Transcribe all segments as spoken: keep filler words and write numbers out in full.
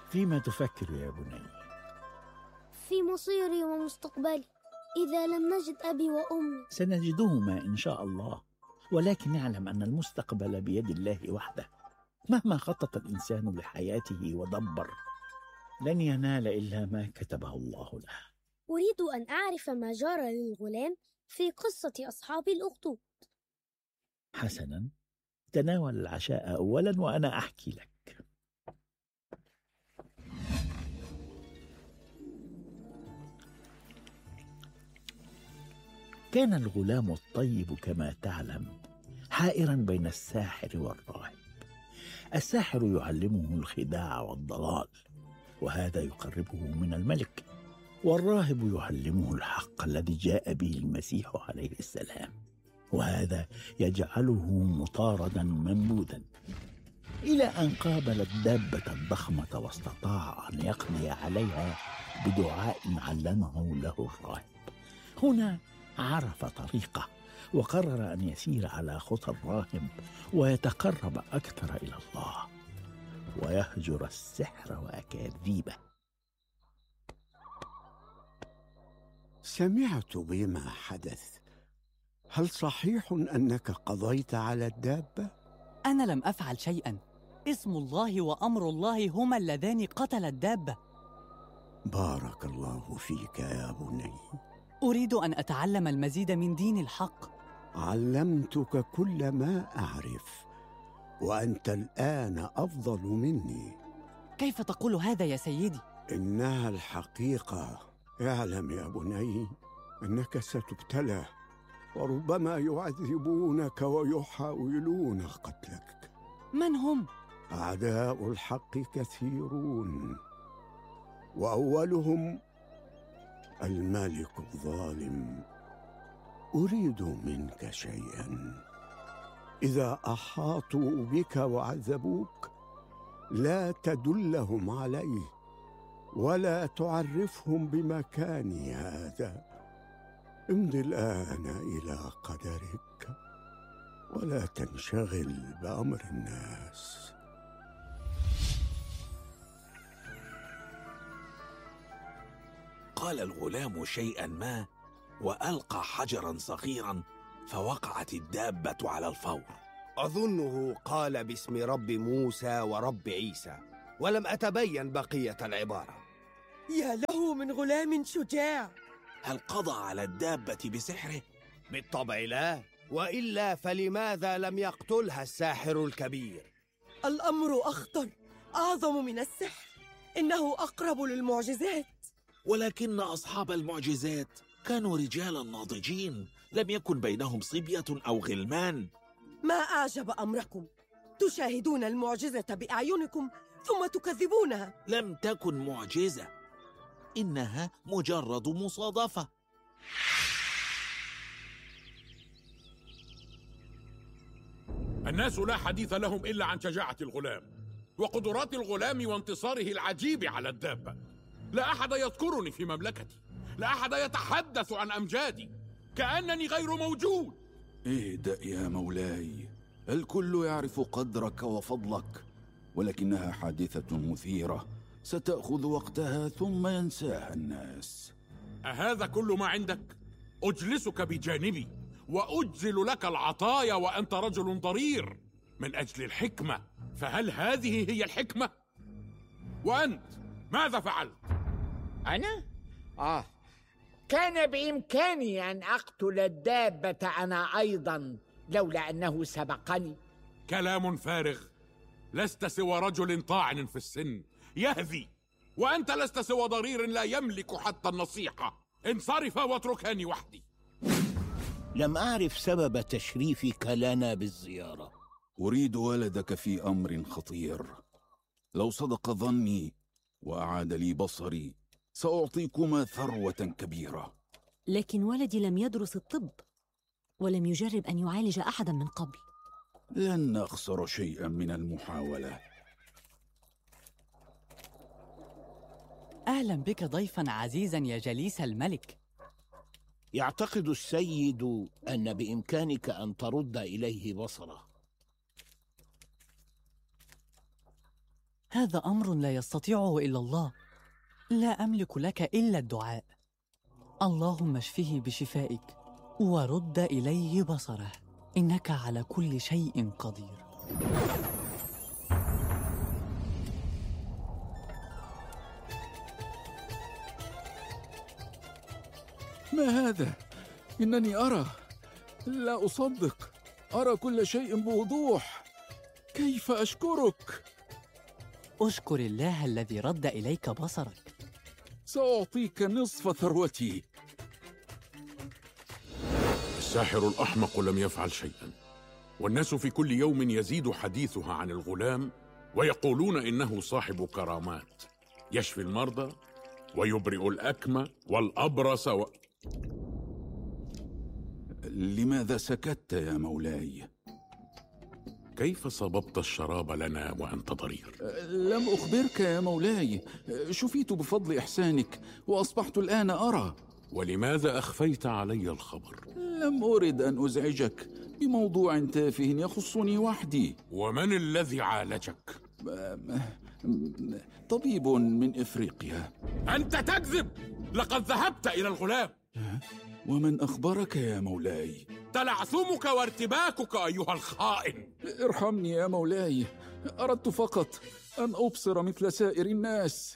فيما تفكر يا بني؟ في مصيري ومستقبلي إذا لم نجد أبي وأمي. سنجدهما إن شاء الله، ولكن اعلم أن المستقبل بيد الله وحده. مهما خطط الإنسان لحياته ودبر، لن ينال إلا ما كتبه الله له. أريد أن أعرف ما جرى للغلام في قصة أصحاب الأخدود. حسنا، تناول العشاء أولا وأنا أحكي لك. كان الغلام الطيب كما تعلم حائرا بين الساحر والراهب. الساحر يعلمه الخداع والضلال، وهذا يقربه من الملك، والراهب يعلمه الحق الذي جاء به المسيح عليه السلام، وهذا يجعله مطاردا منبوذا، إلى أن قابل الدابة الضخمة واستطاع أن يقضي عليها بدعاء علمه له الراهب. هنا عرف طريقه، وقرر أن يسير على خطى الراهب ويتقرب أكثر إلى الله ويهجر السحر وأكاذيبه. سمعت بما حدث. هل صحيح أنك قضيت على الدابة؟ أنا لم أفعل شيئا، اسم الله وأمر الله هما اللذان قتل الدابة. بارك الله فيك يا بني. أريد أن أتعلم المزيد من دين الحق. علمتك كل ما أعرف، وأنت الآن أفضل مني. كيف تقول هذا يا سيدي؟ إنها الحقيقة. اعلم يا بني أنك ستبتلى، وربما يعذبونك ويحاولون قتلك. من هم؟ أعداء الحق كثيرون، وأولهم الملك الظالم. أريد منك شيئا. إذا أحاطوا بك وعذبوك لا تدلهم عليه، ولا تعرفهم بمكاني هذا. امض الآن إلى قدرك، ولا تنشغل بأمر الناس. قال الغلام شيئا ما وألقى حجرا صغيرا، فوقعت الدابة على الفور. أظنه قال باسم رب موسى ورب عيسى، ولم أتبين بقية العبارة. يا له من غلام شجاع! هل قضى على الدابة بسحره؟ بالطبع لا، وإلا فلماذا لم يقتلها الساحر الكبير؟ الأمر أخطر، أعظم من السحر، إنه أقرب للمعجزات. ولكن أصحاب المعجزات كانوا رجالا ناضجين، لم يكن بينهم صبية أو غلمان. ما أعجب أمركم، تشاهدون المعجزة بأعينكم ثم تكذبونها. لم تكن معجزة، إنها مجرد مصادفة. الناس لا حديث لهم إلا عن شجاعة الغلام وقدرات الغلام وانتصاره العجيب على الدابة. لا أحد يذكرني في مملكتي، لا أحد يتحدث عن أمجادي، كأنني غير موجود. اهدأ يا مولاي، الكل يعرف قدرك وفضلك، ولكنها حادثة مثيرة ستأخذ وقتها ثم ينساها الناس. أهذا كل ما عندك؟ أجلسك بجانبي وأجزل لك العطايا وأنت رجل ضرير من أجل الحكمة، فهل هذه هي الحكمة؟ وأنت ماذا فعلت؟ أنا؟ آه كان بإمكاني أن أقتل الدابة أنا أيضا، لولا أنه سبقني. كلام فارغ، لست سوى رجل طاعن في السن يهذي، وأنت لست سوى ضرير لا يملك حتى النصيحة. انصرف واتركني وحدي. لم أعرف سبب تشريفك لنا بالزيارة. أريد ولدك في أمر خطير. لو صدق ظني وأعاد لي بصري سأعطيكما ثروة كبيرة. لكن ولدي لم يدرس الطب ولم يجرب أن يعالج أحدا من قبل. لن نخسر شيئا من المحاولة. أهلا بك ضيفا عزيزا يا جليس الملك. يعتقد السيد أن بإمكانك أن ترد إليه بصره. هذا أمر لا يستطيعه إلا الله. لا أملك لك إلا الدعاء. اللهم اشفه بشفائك ورد إليه بصره، إنك على كل شيء قدير. ما هذا؟ إنني أرى، لا أصدق، أرى كل شيء بوضوح. كيف أشكرك؟ أشكر الله الذي رد إليك بصرك. سأعطيك نصف ثروتي. الساحر الأحمق لم يفعل شيئا، والناس في كل يوم يزيد حديثها عن الغلام، ويقولون إنه صاحب كرامات، يشفي المرضى ويبرئ الأكمى والأبرص و... لماذا سكت يا مولاي؟ كيف صببت الشراب لنا وأنت ضرير؟ لم أخبرك يا مولاي، شفيت بفضل إحسانك وأصبحت الآن أرى. ولماذا أخفيت علي الخبر؟ لم أرد أن أزعجك بموضوع تافه يخصني وحدي. ومن الذي عالجك؟ طبيب من إفريقيا. أنت تكذب! لقد ذهبت إلى الغلام. ومن أخبرك يا مولاي؟ تلعثمك وارتباكك أيها الخائن. ارحمني يا مولاي، أردت فقط أن أبصر مثل سائر الناس.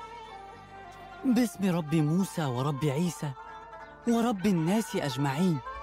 باسم رب موسى ورب عيسى ورب الناس أجمعين.